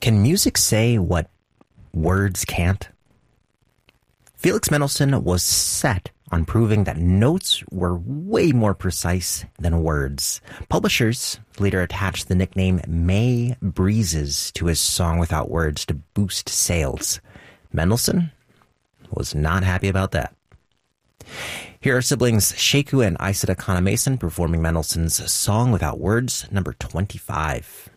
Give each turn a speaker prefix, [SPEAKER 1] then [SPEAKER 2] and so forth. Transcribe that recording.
[SPEAKER 1] Can music say what words can't? Felix Mendelssohn was set on proving that notes were way more precise than words. Publishers later attached the nickname May Breezes to his Song Without Words to boost sales. Mendelssohn was not happy about that. Here are siblings Sheku and Aissata Kana Mason performing Mendelssohn's Song Without Words, number 25.